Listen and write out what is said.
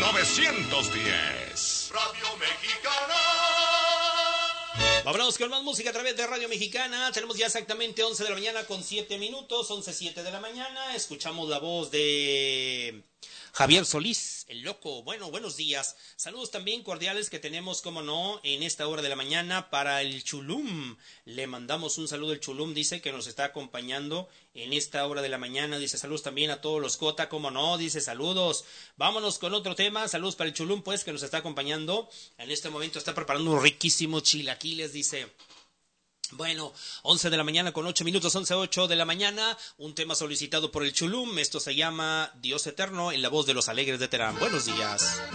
1910. Radio Mexicana. Vámonos con más música a través de Radio Mexicana. Tenemos ya exactamente 11 de la mañana con 7 minutos, 11:07 de la mañana. Escuchamos la voz de Javier Solís, el loco. Bueno, buenos días. Saludos también cordiales que tenemos, como no, en esta hora de la mañana para el Chulum. Le mandamos un saludo al Chulum, dice que nos está acompañando en esta hora de la mañana. Dice saludos también a todos los Cota, como no, dice saludos. Vámonos con otro tema. Saludos para el Chulum, pues, que nos está acompañando. En este momento está preparando unos riquísimos chilaquiles, dice. Bueno, 11 de la mañana con 8 minutos, 11:08 de la mañana, un tema solicitado por el Chulum, esto se llama Dios Eterno en la voz de los Alegres de Terán. Buenos días.